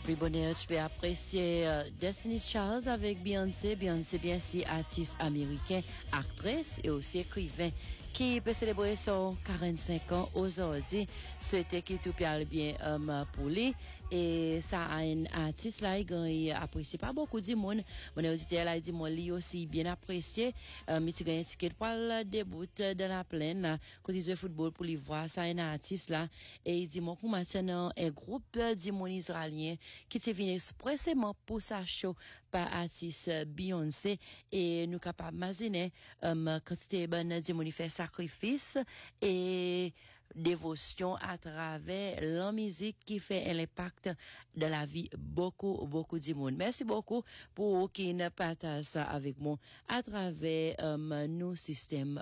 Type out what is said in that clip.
Puis bonheur, tu peux apprécier Destiny's Child avec Beyoncé. Beyoncé, bien si artiste américain, actrice et aussi écrivain qui peut célébrer son 45 ans aujourd'hui. Souhaiter qu'il tout bien pour lui. Et ça a un artiste là, il apprécie pas beaucoup de monde. Mon auditeur là, dit moi lui aussi bien apprécié. Il a gagné un ticket pour le début de la plaine là, quand il joue football pour lui voir ça un artiste là. Et il dit moi qu'on maintenant un groupe de monde israélien qui te vient expressément pour sa show par artiste Beyoncé et nous capable imaginer quand c'était bonne de monde fait sacrifice et dévotion à travers la musique qui fait un impact de la vie beaucoup du monde. Merci beaucoup pour qui ne partage ça avec moi à travers nos systèmes